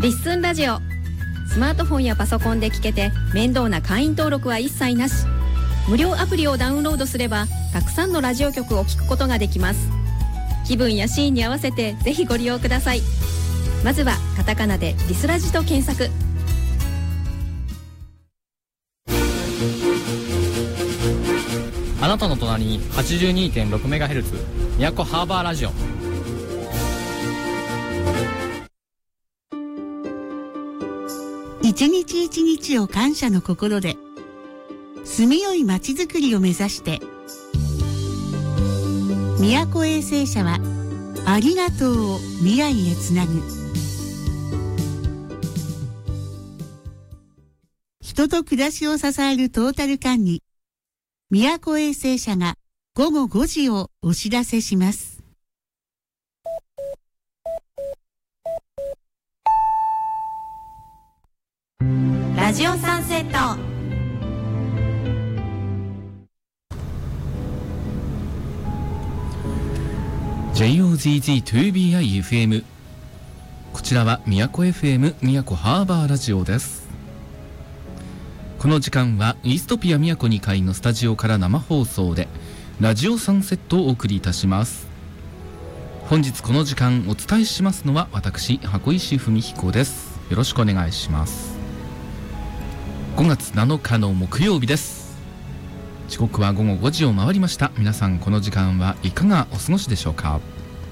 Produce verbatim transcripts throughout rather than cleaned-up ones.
リッスンラジオ、スマートフォンやパソコンで聞けて面倒な会員登録は一切なし。無料アプリをダウンロードすればたくさんのラジオ局を聞くことができます。気分やシーンに合わせてぜひご利用ください。まずはカタカナでリスラジと検索。 あなたの隣に はちじゅうにてんろくメガヘルツ 宮古ハーバーラジオ。 一日一日を感謝の心で、住みよい街づくりを目指して、宮古衛星社はありがとうを未来へつなぐ。人と暮らしを支えるトータル管理、宮古衛星社がごごごじをお知らせします。 ラジオサンセット。 ジェイオーゼットツービーアイエフエム、 こちらは宮古 エフエム 宮古ハーバーラジオです。この時間はイーストピア宮古にかいのスタジオから生放送でラジオサンセットをお送りいたします。本日この時間お伝えしますのは私箱石文彦です。よろしくお願いします。ごがつなのかの木曜日です。時刻はごごごじを回りました。皆さんこの時間はいかがお過ごしでしょうか。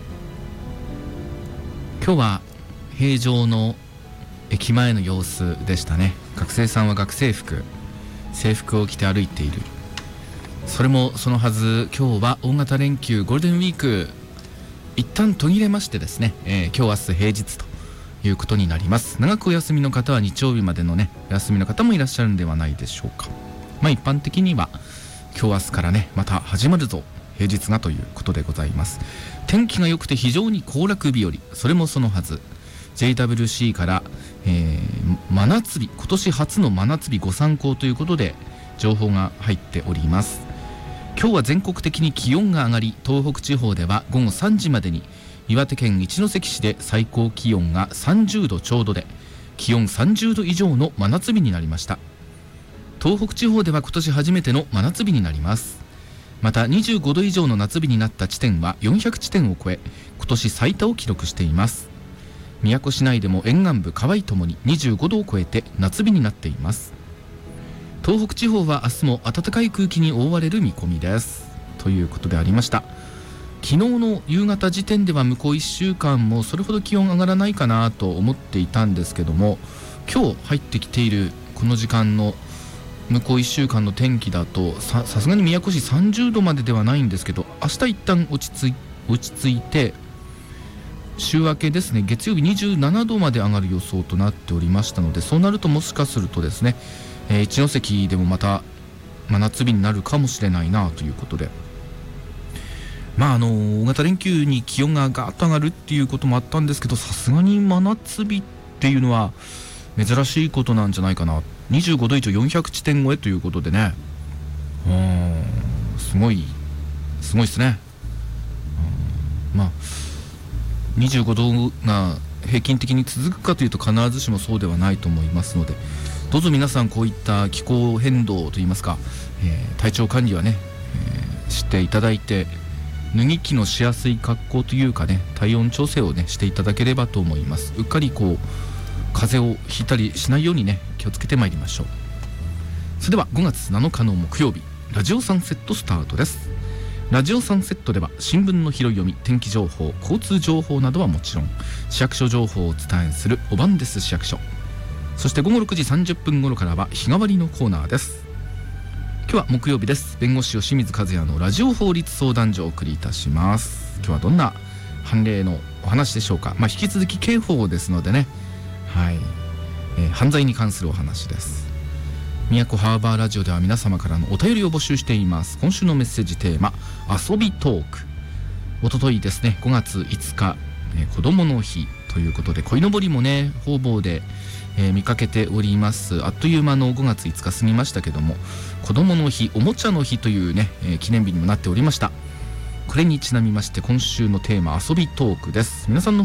今日は平常の駅前の様子でしたね。学生さんは学生服、制服を着て歩いている。それもそのはず、今日は大型連休ゴールデンウィーク一旦途切れましてですね、えー、今日明日平日ということになります。長くお休みの方は日曜日までのねお休みの方もいらっしゃるんではないでしょうか。まあ一般的には今日明日からねまた始まるぞ平日がということでございます。天気が良くて非常に行楽日和、それもそのはず。 ジェイダブリューシー から、えー、真夏日、今年初の真夏日ご参考ということで情報が入っております。今日は全国的に気温が上がり、東北地方ではごごさんじまでに岩手県一関市で最高気温がさんじゅうどちょうどで、気温さんじゅうど以上の真夏日になりました。東北地方では今年初めての真夏日になります。またにじゅうごど以上の夏日になった地点はよんひゃくちてんを超え、今年最多を記録しています。宮古市内でも沿岸部河合ともににじゅうごどを超えて夏日になっています。東北地方は明日も暖かい空気に覆われる見込みですということでありました。昨日の夕方時点では向こういっしゅうかんもそれほど気温上がらないかなと思っていたんですけども、今日入ってきているこの時間の向こういっしゅうかんの天気だと さ, さすがに宮古市さんじゅうどまでではないんですけど、明日一旦落ち着い、落ち着いて週明けですね、月曜日にじゅうななどまで上がる予想となっておりましたので、そうなるともしかするとですね、えー、一関でもまた真夏日になるかもしれないなということで、まああの大型連休に気温がガーッと上がるっていうこともあったんですけど、さすがに真夏日っていうのは珍しいことなんじゃないかな。にじゅうごど以上よんひゃくちてん超えということでね、うーんすごいすごいですね。うんまあにじゅうごどが平均的に続くかというと必ずしもそうではないと思いますので、どうぞ皆さんこういった気候変動といいますか、えー、体調管理はね、えー、していただいて、脱ぎ着のしやすい格好というかね、体温調整をねしていただければと思います。うっかりこう風邪をひいたりしないようにね気をつけてまいりましょう。それではごがつなのかの木曜日、ラジオサンセットスタートです。ラジオサンセットでは新聞の拾い読み、天気情報、交通情報などはもちろん、市役所情報をお伝えするおばんです市役所、そしてごごろくじさんじゅっぷん頃からは日替わりのコーナーです。今日は木曜日です。弁護士吉水和也のラジオ法律相談所をお送りいたします。今日はどんな判例のお話でしょうか。まあ、引き続き刑法ですのでね、はい、えー、犯罪に関するお話です。宮古ハーバーラジオでは皆様からのお便りを募集しています。今週のメッセージテーマ、遊びトーク。おとといですね、ごがついつか、えー、子どもの日ということで、鯉のぼりもね方々で、えー、見かけております。あっという間のごがついつか過ぎましたけども、子どもの日、おもちゃの日というね、えー、記念日にもなっておりました。これにちなみまして今週のテーマ、遊びトークです。皆さんの